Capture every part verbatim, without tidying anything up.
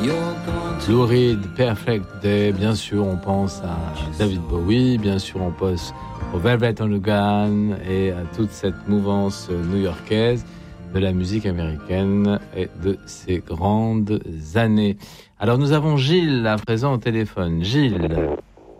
Lou Reed, Perfect Day, bien sûr on pense à David Bowie, bien sûr on pense au Velvet Underground et à toute cette mouvance new-yorkaise de la musique américaine et de ces grandes années. Alors nous avons Gilles à présent au téléphone. Gilles. Allô ?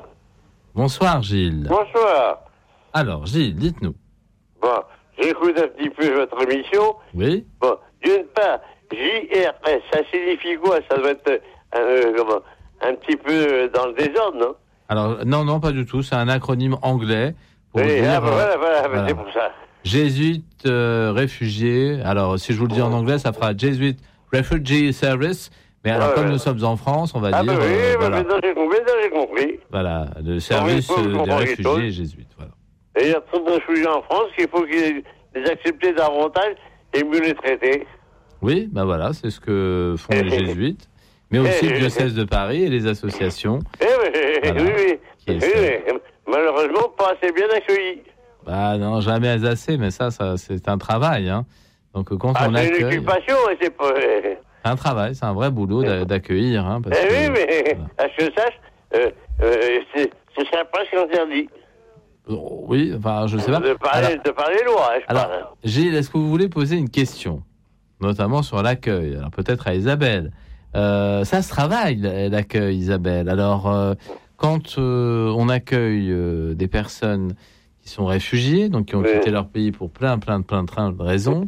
Bonsoir Gilles. Bonsoir. Alors Gilles, dites-nous. Bon, j'écoute un petit peu votre émission. Oui. Bon, d'une part, J R S, ça signifie quoi ? Ça doit être euh, comment, un petit peu dans le désordre, non ? Alors non, non, pas du tout. C'est un acronyme anglais pour Oui, dire... ah, bah, voilà, voilà, voilà. c'est pour ça. Jésuite euh, réfugié. Alors si je vous le dis en anglais, ça fera Jesuit Refugee Service. Mais alors, ouais, comme ouais. nous sommes en France, on va ah, dire... Ah bah oui, euh, bah, voilà. maintenant j'ai compris, maintenant j'ai compris. Voilà, le service oui, euh, des réfugiés jésuites. Voilà. Et il y a trop de réfugiés en France qu'il faut qu'ils les acceptent davantage et mieux les traiter. Oui, ben voilà, c'est ce que font les jésuites, mais aussi le diocèse de Paris et les associations. Eh oui, voilà, oui, oui. oui, oui. Malheureusement, pas assez bien accueillis. Bah non, jamais assez, mais ça, ça c'est un travail. Hein. Donc quand ah, on c'est accueille... une occupation, c'est pas... C'est un travail, c'est un vrai boulot d'accueillir. Hein, parce eh que, oui, mais voilà. à ce que je sache, euh, euh, c'est, c'est presque interdit. Oui, enfin, je sais pas. De parler, alors, de parler loin, je alors, parle. Gilles, est-ce que vous voulez poser une question, notamment sur l'accueil ? Alors peut-être à Isabelle. Euh, ça se travaille, l'accueil, Isabelle. Alors, euh, quand euh, on accueille euh, des personnes qui sont réfugiés, donc qui ont oui. quitté leur pays pour plein, plein, plein, plein de raisons,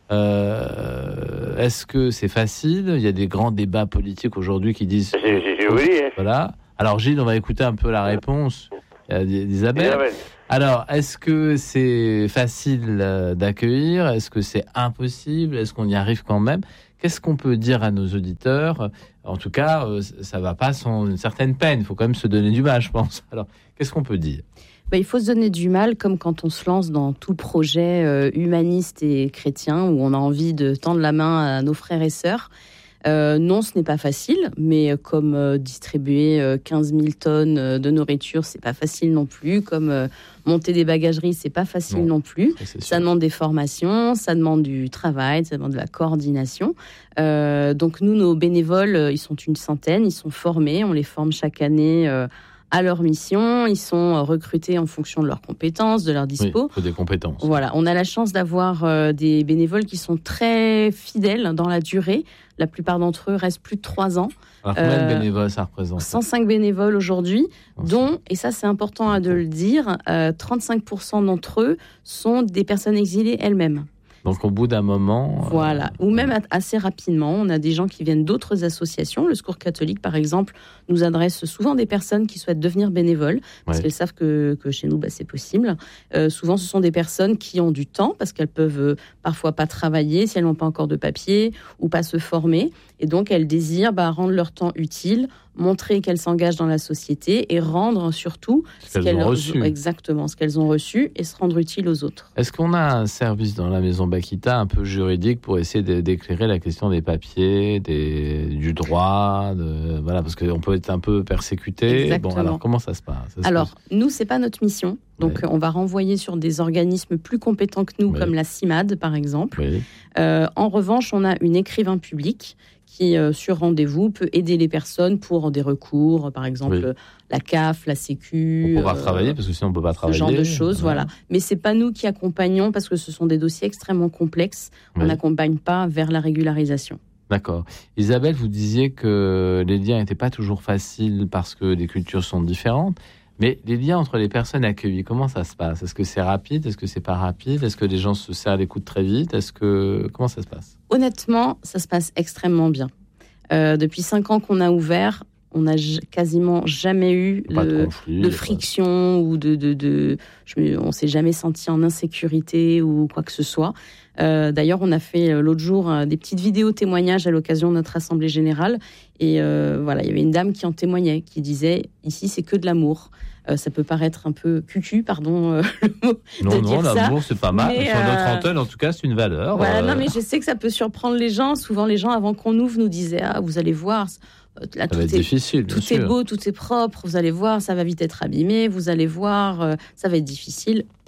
euh, est-ce que c'est facile ? Il y a des grands débats politiques aujourd'hui qui disent... C'est, c'est, c'est oui. Voilà. Alors, Gilles, on va écouter un peu la réponse d'Isabelle. Alors, est-ce que c'est facile d'accueillir ? Est-ce que c'est impossible ? Est-ce qu'on y arrive quand même ? Qu'est-ce qu'on peut dire à nos auditeurs ? En tout cas, ça ne va pas sans une certaine peine. Il faut quand même se donner du mal, je pense. Alors, qu'est-ce qu'on peut dire ? Ben, il faut se donner du mal, comme quand on se lance dans tout projet euh, humaniste et chrétien, où on a envie de tendre la main à nos frères et sœurs. Euh, non, ce n'est pas facile, mais comme euh, distribuer euh, quinze mille tonnes euh, de nourriture, c'est pas facile non plus. Comme euh, monter des bagageries, c'est pas facile non, non plus. Ça, ça demande des formations, ça demande du travail, ça demande de la coordination. Euh, donc nous, nos bénévoles, euh, ils sont une centaine, ils sont formés, on les forme chaque année euh, à leur mission, ils sont recrutés en fonction de leurs compétences, de leurs dispo. Oui, il faut des compétences. Voilà, on a la chance d'avoir euh, des bénévoles qui sont très fidèles dans la durée. La plupart d'entre eux restent plus de trois ans. Alors combien euh, de bénévoles ça représente ? cent cinq bénévoles aujourd'hui, dont, et ça c'est important de le dire, euh, trente-cinq pour cent d'entre eux sont des personnes exilées elles-mêmes. Donc au bout d'un moment... Voilà, euh, ou même assez rapidement. On a des gens qui viennent d'autres associations. Le Secours catholique, par exemple, nous adresse souvent des personnes qui souhaitent devenir bénévoles, parce ouais. qu'elles savent que, que chez nous, bah, c'est possible. Euh, souvent, ce sont des personnes qui ont du temps, parce qu'elles peuvent euh, parfois pas travailler, si elles n'ont pas encore de papier, ou pas se former. Et donc, elles désirent bah, rendre leur temps utile, montrer qu'elles s'engagent dans la société et rendre surtout ce qu'elles, ce qu'elles ont reçu. Exactement, ce qu'elles ont reçu et se rendre utile aux autres. Est-ce qu'on a un service dans la Maison Bakita un peu juridique pour essayer de, d'éclairer la question des papiers, des, du droit, de, voilà, parce qu'on peut être un peu persécuté. Exactement. Bon, alors comment ça se passe ça se Alors, passe nous, c'est pas notre mission. Donc, ouais. on va renvoyer sur des organismes plus compétents que nous, ouais. comme la CIMAD, par exemple. Oui. Euh, en revanche, on a une écrivain public qui, euh, sur rendez-vous, peut aider les personnes pour des recours, par exemple oui. la C A F, la Sécu. On ne peut pas euh, travailler, parce que sinon on ne peut pas travailler. Ce genre de choses, voilà. voilà. Mais ce n'est pas nous qui accompagnons, parce que ce sont des dossiers extrêmement complexes. Oui. On n'accompagne pas vers la régularisation. D'accord. Isabelle, vous disiez que les liens n'étaient pas toujours faciles parce que les cultures sont différentes. Mais les liens entre les personnes accueillies, comment ça se passe ? Est-ce que c'est rapide ? Est-ce que c'est pas rapide ? Est-ce que les gens se serrent les coudes très vite ? Est-ce que comment ça se passe ? Honnêtement, ça se passe extrêmement bien. Euh, depuis cinq ans qu'on a ouvert, on n'a j- quasiment jamais eu le, de, conflit, de friction ou de, de, de je, on s'est jamais senti en insécurité ou quoi que ce soit. Euh, d'ailleurs, on a fait euh, l'autre jour euh, des petites vidéos témoignages à l'occasion de notre assemblée générale. Et euh, voilà, il y avait une dame qui en témoignait, qui disait « Ici, c'est que de l'amour ». Euh, ça peut paraître un peu cucu, pardon, euh, le mot non, de non, dire ça. Non, l'amour, c'est pas mal. Mais, sur notre euh... antenne, en tout cas, c'est une valeur. Voilà, euh... non, mais je sais que ça peut surprendre les gens. Souvent, les gens, avant qu'on ouvre, nous disaient « Ah, vous allez voir, là, ça tout va être est, difficile, tout sûr. est beau, tout est propre, vous allez voir, ça va vite être abîmé, vous allez voir, euh, ça va être difficile. »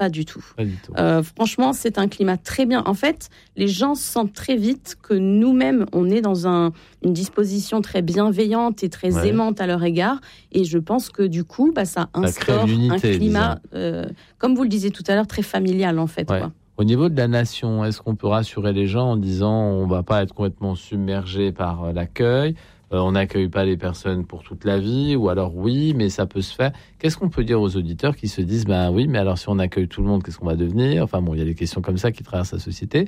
pas du tout. Pas du tout. Euh, franchement, c'est un climat très bien. En fait, les gens sentent très vite que nous-mêmes, on est dans un, une disposition très bienveillante et très ouais. aimante à leur égard. Et je pense que du coup, bah, ça instaure un climat, euh, comme vous le disiez tout à l'heure, très familial en fait. Ouais. Quoi. Au niveau de la nation, est-ce qu'on peut rassurer les gens en disant on ne va pas être complètement submergé par euh, l'accueil, euh, on n'accueille pas les personnes pour toute la vie, ou alors oui, mais ça peut se faire. Qu'est-ce qu'on peut dire aux auditeurs qui se disent ben oui, mais alors si on accueille tout le monde, qu'est-ce qu'on va devenir? Enfin bon, il y a des questions comme ça qui traversent la société.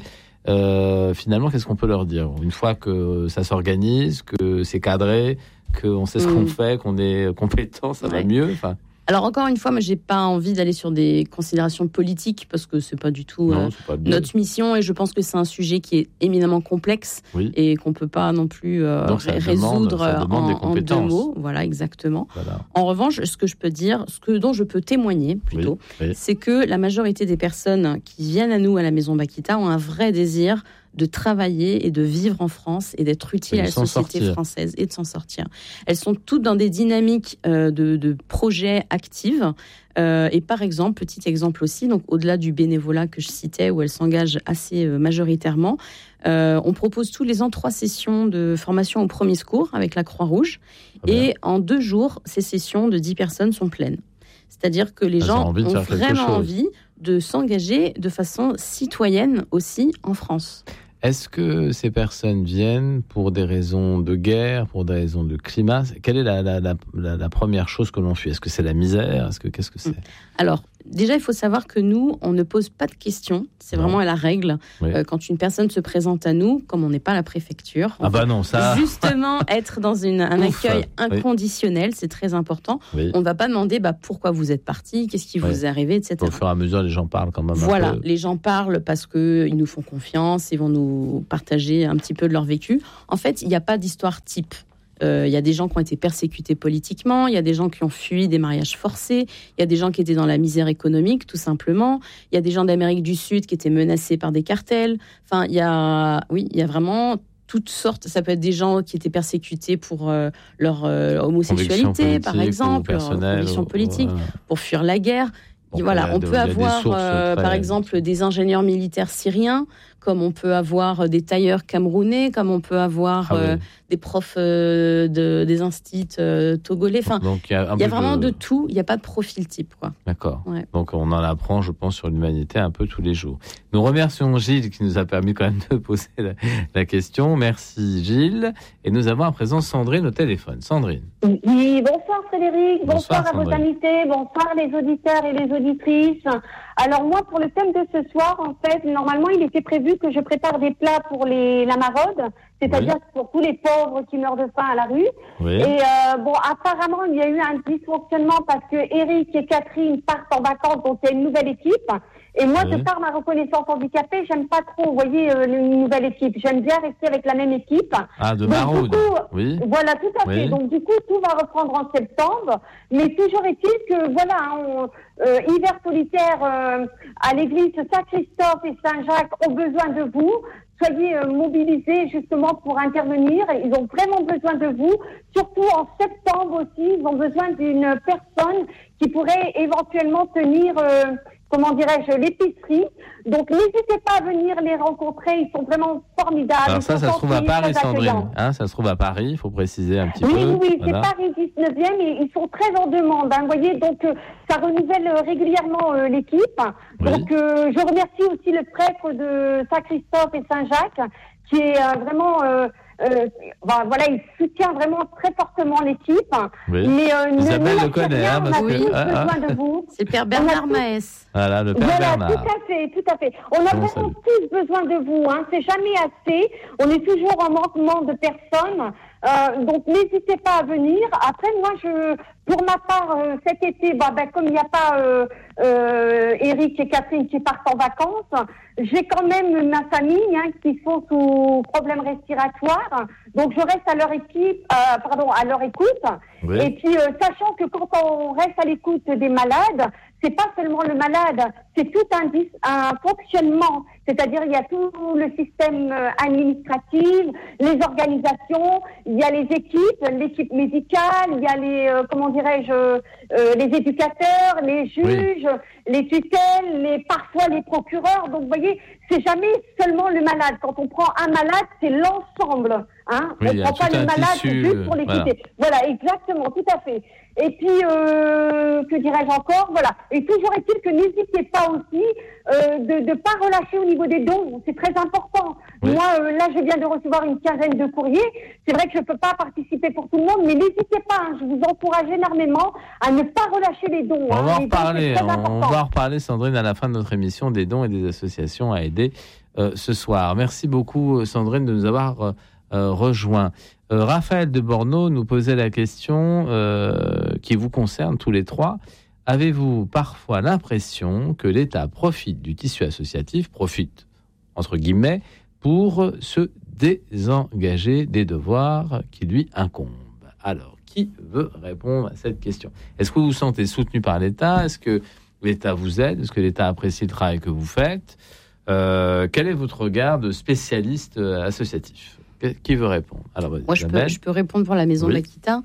Euh, finalement, qu'est-ce qu'on peut leur dire une fois que ça s'organise, que c'est cadré, qu'on sait ce mmh. qu'on fait, qu'on est compétent, ça ouais. va mieux. Enfin. Alors encore une fois, moi j'ai pas envie d'aller sur des considérations politiques parce que c'est pas du tout non, euh, c'est pas notre mission et je pense que c'est un sujet qui est éminemment complexe oui. et qu'on peut pas non plus euh, Donc, ça résoudre demande, ça demande en, des compétences. en deux mots. Voilà, exactement. Voilà. En revanche, ce que je peux dire, ce que dont je peux témoigner plutôt, oui, oui. c'est que la majorité des personnes qui viennent à nous à la Maison Bakita ont un vrai désir de travailler et de vivre en France et d'être utile à la société sortir. française et de s'en sortir. Elles sont toutes dans des dynamiques euh, de, de projets actifs. Euh, et par exemple, petit exemple aussi, donc au-delà du bénévolat que je citais, où elles s'engagent assez euh, majoritairement, euh, on propose tous les ans trois sessions de formation au premier secours avec la Croix-Rouge. Ah et bien. En deux jours, ces sessions de dix personnes sont pleines. C'est-à-dire que les Elles gens ont, envie de ont faire vraiment envie de s'engager de façon citoyenne aussi en France. Est-ce que ces personnes viennent pour des raisons de guerre, pour des raisons de climat? Quelle est la, la, la, la, la première chose que l'on fuit? Est-ce que c'est la misère? Est-ce que, qu'est-ce que c'est? Alors, déjà, il faut savoir que nous, on ne pose pas de questions. C'est non. vraiment à la règle. Oui. Euh, quand une personne se présente à nous, comme on n'est pas la préfecture, on ah bah non, ça... justement être dans une, un Ouf, accueil inconditionnel, oui. c'est très important. Oui. On ne va pas demander bah, pourquoi vous êtes parti, qu'est-ce qui oui. vous est arrivé, et cetera. Au fur et à mesure, les gens parlent quand même voilà, un peu. Les gens parlent parce qu'ils nous font confiance, ils vont nous partager un petit peu de leur vécu. En fait, il n'y a pas d'histoire type. Il euh, y a des gens qui ont été persécutés politiquement, il y a des gens qui ont fui des mariages forcés, il y a des gens qui étaient dans la misère économique, tout simplement. Il y a des gens d'Amérique du Sud qui étaient menacés par des cartels. Enfin, il y a, oui, il y a vraiment toutes sortes. Ça peut être des gens qui étaient persécutés pour euh, leur euh, homosexualité, par exemple, leur conviction politique, voilà. pour fuir la guerre. Donc, voilà, on de, peut avoir, euh, par exemple, des ingénieurs militaires syriens, comme on peut avoir des tailleurs camerounais, comme on peut avoir ah, euh, oui. des profs euh, de, des instituts euh, togolais. Enfin, donc, il y a, y a vraiment de... de tout. Il n'y a pas de profil type, quoi. D'accord. Ouais. Donc, on en apprend, je pense, sur l'humanité un peu tous les jours. Nous remercions Gilles qui nous a permis quand même de poser la, la question. Merci Gilles. Et nous avons à présent Sandrine au téléphone. Sandrine. Oui, bonsoir Frédéric. Bonsoir, bonsoir à vos invités. Bonsoir les auditeurs et les auditrices. Alors moi, pour le thème de ce soir, en fait, normalement, il était prévu que je prépare des plats pour les, la maraude, c'est-à-dire oui. pour tous les pauvres qui meurent de faim à la rue. Oui. Et euh, bon, apparemment, il y a eu un dysfonctionnement parce que Eric et Catherine partent en vacances, donc il y a une nouvelle équipe. Et moi, oui. de par ma reconnaissance handicapée, j'aime pas trop, vous voyez, euh, une nouvelle équipe. J'aime bien rester avec la même équipe. Ah, de maraude. coup, oui. Voilà, tout à oui. fait. Donc, du coup, tout va reprendre en septembre. Mais toujours est-il que, voilà, on, euh, hiver solitaire euh, à l'église Saint-Christophe et Saint-Jacques ont besoin de vous. Soyez euh, mobilisés justement pour intervenir. Ils ont vraiment besoin de vous. Surtout en septembre aussi, ils ont besoin d'une personne qui pourrait éventuellement tenir... Euh, comment dirais-je, l'épicerie. Donc, n'hésitez pas à venir les rencontrer. Ils sont vraiment formidables. Alors ça, ça se trouve à Paris, Sandrine. Hein, ça se trouve à Paris, il faut préciser un petit oui, peu. Oui, oui, voilà. c'est Paris dix-neuvième et ils sont très en demande. Hein, vous voyez, donc euh, ça renouvelle euh, régulièrement euh, l'équipe. Oui. Donc, euh, je remercie aussi le prêtre de Saint-Christophe et Saint-Jacques qui est euh, vraiment... Euh, Euh, bah, voilà, il soutient vraiment très fortement l'équipe. Oui. Mais euh, Isabelle ne le connaît, rien, hein, on a parce tous que, ah, besoin ah. de vous. C'est le père Bernard Maes. Voilà, le père voilà, Bernard. tout à fait, tout à fait. On a Bon, vraiment salut. tous besoin de vous. Hein. C'est jamais assez. On est toujours en manquement de personnes. Euh, donc n'hésitez pas à venir. Après, moi, je, pour ma part, euh, cet été, bah, bah, comme il n'y a pas euh, euh, Eric et Catherine qui partent en vacances, j'ai quand même ma famille hein, qui sont sous problèmes respiratoires. Donc je reste à leur équipe, euh, pardon, à leur écoute. Oui. Et puis euh, sachant que quand on reste à l'écoute des malades, c'est pas seulement le malade, c'est tout un, dis- un fonctionnement. C'est-à-dire, il y a tout le système euh, administratif, les organisations, il y a les équipes, l'équipe médicale, il y a les, euh, comment dirais-je, euh, les éducateurs, les juges, oui. les tutelles, les, parfois les procureurs. Donc, vous voyez, c'est jamais seulement le malade. Quand on prend un malade, c'est l'ensemble. Hein. Oui, on ne prend pas le malade tissu, juste pour l'écouter. Voilà. voilà, exactement, tout à fait. Et puis, euh, que dirais-je encore? Voilà. Et toujours est-il que n'hésitez pas aussi euh, de ne pas relâcher au niveau des dons. C'est très important. Oui. Moi, euh, là, je viens de recevoir une quinzaine de courriers. C'est vrai que je ne peux pas participer pour tout le monde, mais n'hésitez pas. Hein, je vous encourage énormément à ne pas relâcher les dons. On hein. va en les reparler. dons, on, on va en reparler, Sandrine, à la fin de notre émission des dons et des associations à aider euh, ce soir. Merci beaucoup, Sandrine, de nous avoir euh, euh, rejoints. Euh, Raphaël de Bordeaux nous posait la question euh, qui vous concerne tous les trois. Avez-vous parfois l'impression que l'État profite du tissu associatif, profite, entre guillemets, pour se désengager des devoirs qui lui incombent? Alors, qui veut répondre à cette question? Est-ce que vous vous sentez soutenu par l'État? Est-ce que l'État vous aide? Est-ce que l'État apprécie le travail que vous faites? euh, Quel est votre regard de spécialiste associatif? Qui veut répondre? Alors, moi, je peux, je peux répondre pour la Maison oui. de l'Aquitain.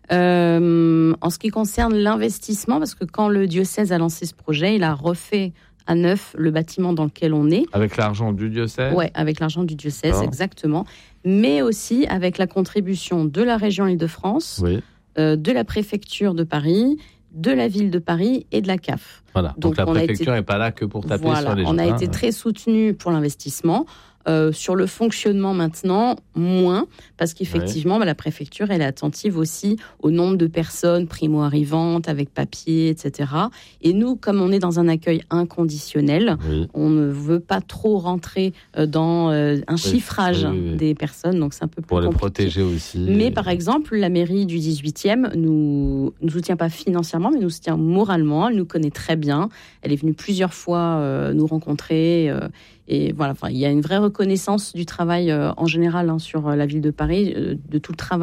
Euh, en ce qui concerne l'investissement, parce que quand le diocèse a lancé ce projet, il a refait à neuf le bâtiment dans lequel on est. Avec l'argent du diocèse? Oui, avec l'argent du diocèse, ah. exactement. Mais aussi avec la contribution de la région Île-de-France, oui. euh, de la préfecture de Paris, de la ville de Paris et de la C A F. Voilà, donc, donc la préfecture n'est été... pas là que pour taper voilà, sur les gens. On a hein, été ouais. très soutenu pour l'investissement. Euh, sur le fonctionnement maintenant, moins, parce qu'effectivement, ouais. bah, la préfecture, elle est attentive aussi au nombre de personnes primo-arrivantes, avec papier, et cetera. Et nous, comme on est dans un accueil inconditionnel, oui. on ne veut pas trop rentrer euh, dans euh, un oui. chiffrage oui, oui. des personnes, donc c'est un peu plus pour compliqué. Pour les protéger aussi. Mais par exemple, la mairie du dix-huitième nous nous soutient pas financièrement, mais nous soutient moralement. Elle nous connaît très bien. Elle est venue plusieurs fois euh, nous rencontrer. Euh, Et voilà, enfin, il y a une vraie reconnaissance du travail euh, en général hein, sur euh, la ville de Paris, euh, de tout le travail